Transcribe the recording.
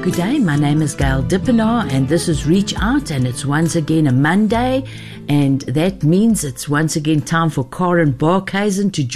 Good day, my name is Gail Dippenaar and this is Reach Out, and it's once again a Monday, and that means it's once again time for Karen Barkhuizen to